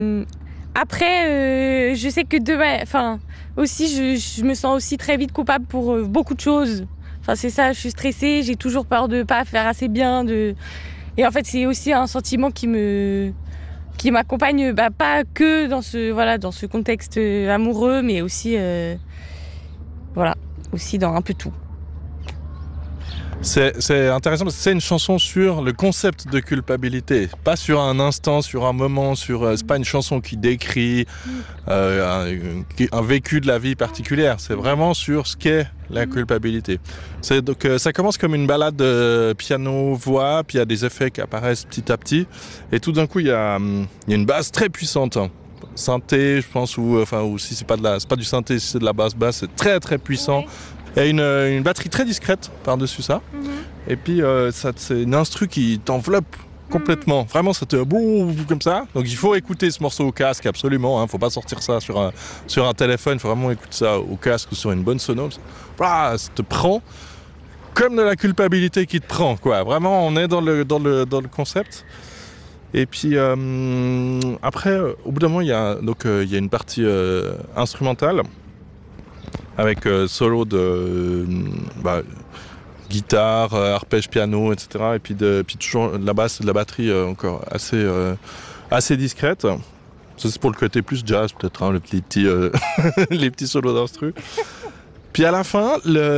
Après, je sais que aussi, je me sens aussi très vite coupable pour beaucoup de choses. Enfin, c'est ça, je suis stressée, j'ai toujours peur de pas faire assez bien. Et en fait, c'est aussi un sentiment qui m'accompagne, pas que dans ce contexte amoureux, mais aussi, aussi dans un peu tout. C'est intéressant parce que c'est une chanson sur le concept de culpabilité, pas sur un instant, sur un moment, c'est pas une chanson qui décrit un vécu de la vie particulière, c'est vraiment sur ce qu'est la culpabilité. Donc ça commence comme une balade piano-voix, puis il y a des effets qui apparaissent petit à petit, et tout d'un coup il y a une base très puissante. Synthé, je pense, ou si c'est pas du synthé, si c'est de la basse, c'est très très puissant. Il y a une batterie très discrète par-dessus ça. Et puis, c'est une instru qui t'enveloppe complètement. Vraiment, ça te boum comme ça. Donc, il faut écouter ce morceau au casque, absolument. Faut pas sortir ça sur un téléphone. Il faut vraiment écouter ça au casque ou sur une bonne sono. Ça te prend comme de la culpabilité qui te prend, quoi. Vraiment, on est dans le concept. Et puis, après, au bout d'un moment, il y a une partie instrumentale. Avec solo de guitare, arpège, piano, etc. Et puis toujours de la basse et de la batterie encore assez discrète. Ça, c'est pour le côté plus jazz, peut-être, les petits solos d'instru. Puis à la fin,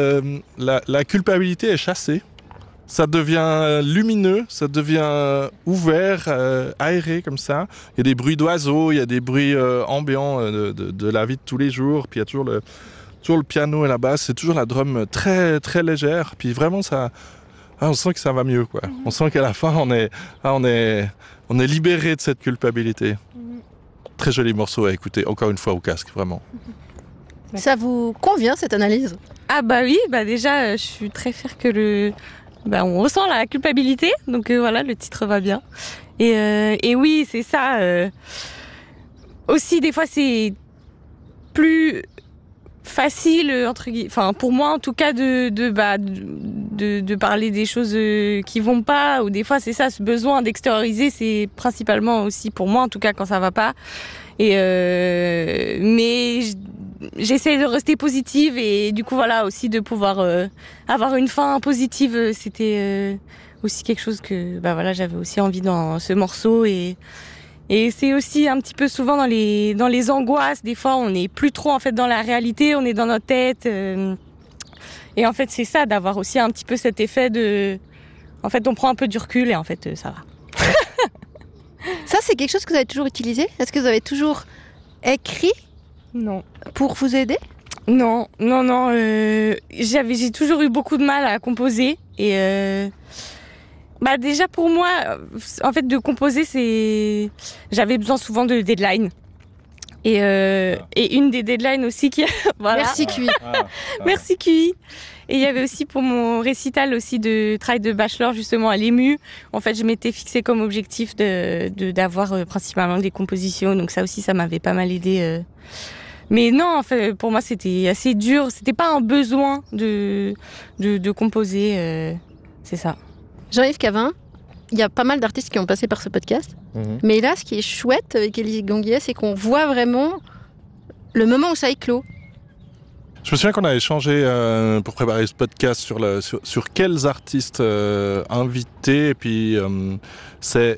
la culpabilité est chassée. Ça devient lumineux, ça devient ouvert, aéré comme ça. Il y a des bruits d'oiseaux, il y a des bruits ambiants de la vie de tous les jours. Puis il y a toujours le piano et la basse, c'est toujours la drum très très légère. Puis vraiment on sent que ça va mieux, quoi. On sent qu'à la fin on est libéré de cette culpabilité. Très joli morceau à écouter, encore une fois au casque, vraiment. Ça vous convient cette analyse ? Ah oui, déjà je suis très fière que on ressent la culpabilité, donc voilà, le titre va bien. Et oui, c'est ça. Aussi, des fois, c'est plus facile pour moi en tout cas de parler des choses qui vont pas, ou des fois c'est ça, ce besoin d'extérioriser, c'est principalement aussi pour moi en tout cas quand ça va pas. Et mais j'essaie de rester positive, et du coup voilà, aussi de pouvoir avoir une fin positive, c'était aussi quelque chose que j'avais aussi envie dans ce morceau. Et c'est aussi un petit peu souvent dans les angoisses, des fois on n'est plus trop en fait dans la réalité, on est dans notre tête. Et en fait c'est ça, d'avoir aussi un petit peu cet effet en fait on prend un peu du recul et en fait ça va. Ça, c'est quelque chose que vous avez toujours utilisé ? Est-ce que vous avez toujours écrit ? Non. Pour vous aider ? Non. J'ai toujours eu beaucoup de mal à composer, et déjà pour moi, en fait, de composer, j'avais besoin souvent de deadline. Et une des deadlines aussi voilà. Merci QI. Merci QI. Et il y avait aussi pour mon récital aussi de travail de bachelor justement à l'EMU. En fait, je m'étais fixé comme objectif d'avoir principalement des compositions. Donc ça aussi, ça m'avait pas mal aidé. Mais non, en fait, pour moi, c'était assez dur. C'était pas un besoin de composer. C'est ça. Jean-Yves Cavin, il y a pas mal d'artistes qui ont passé par ce podcast. Mais là, ce qui est chouette avec Élise Ganguier, c'est qu'on voit vraiment le moment où ça éclot. Je me souviens qu'on a échangé pour préparer ce podcast sur quels artistes inviter. Et puis c'est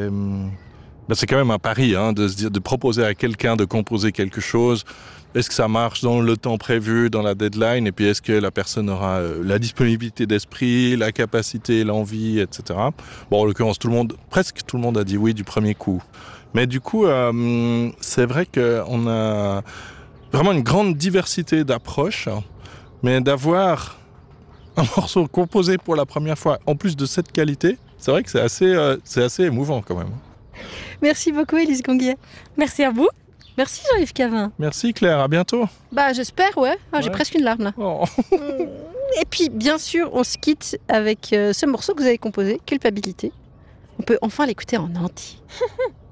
quand même un pari de se dire, de proposer à quelqu'un de composer quelque chose. Est-ce que ça marche dans le temps prévu, dans la deadline ? Et puis est-ce que la personne aura la disponibilité d'esprit, la capacité, l'envie, etc. Bon, en l'occurrence, presque tout le monde a dit oui du premier coup. Mais du coup, c'est vrai qu'on a vraiment une grande diversité d'approches, mais d'avoir un morceau composé pour la première fois, en plus de cette qualité, c'est vrai que c'est assez émouvant quand même. Merci beaucoup, Élise Ganguier. Merci à vous. Merci, Jean-Yves Cavin. Merci, Claire. À bientôt. J'espère, ouais. J'ai presque une larme, là. Oh. Et puis, bien sûr, on se quitte avec ce morceau que vous avez composé, Culpabilité. On peut enfin l'écouter en entier.